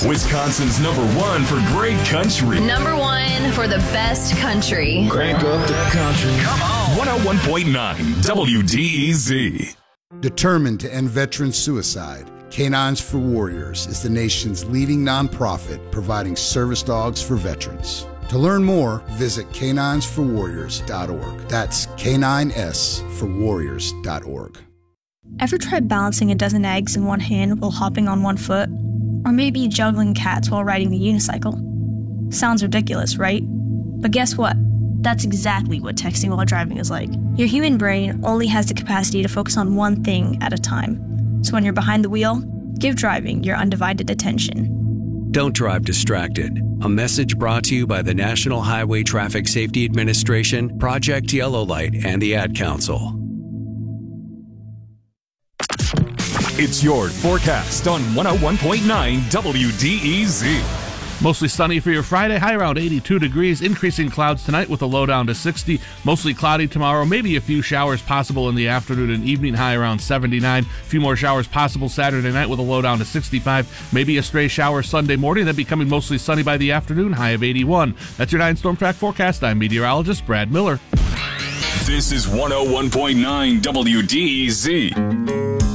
Wisconsin's #1 for great country. #1 for the best country. Crank up the country. Come on. 101.9 WDEZ. Determined to end veteran suicide, Canines for Warriors is the nation's leading nonprofit providing service dogs for veterans. To learn more, visit caninesforwarriors.org. That's caninesforwarriors.org. Ever tried balancing a dozen eggs in one hand while hopping on one foot? Or maybe juggling cats while riding the unicycle? Sounds ridiculous, right? But guess what? That's exactly what texting while driving is like. Your human brain only has the capacity to focus on one thing at a time. So when you're behind the wheel, give driving your undivided attention. Don't drive distracted. A message brought to you by the National Highway Traffic Safety Administration, Project Yellow Light, and the Ad Council. It's your forecast on 101.9 WDEZ. Mostly sunny for your Friday, high around 82 degrees, increasing clouds tonight with a low down to 60, mostly cloudy tomorrow, maybe a few showers possible in the afternoon and evening, high around 79, a few more showers possible Saturday night with a low down to 65, maybe a stray shower Sunday morning, then becoming mostly sunny by the afternoon, high of 81. That's your 9 Storm Track forecast. I'm meteorologist Brad Miller. This is 101.9 WDEZ.